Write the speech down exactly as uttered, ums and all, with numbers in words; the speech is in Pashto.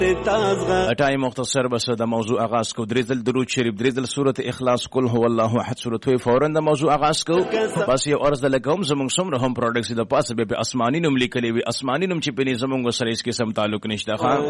اٹائی مختصر بس د موضوع آغاز کو درې ځل درود شریف درې ځل سورۃ اخلاص قل هو الله احد سورۃ وی فورا د موضوع آغاز کو بس یو ارز لګوم زمونږ څومره هم پروډکټس د پاسه به اسماني نوم لیکلي وي اسماني نوم چې په زمونږ سره هیڅ قسم تعلق نشته ښه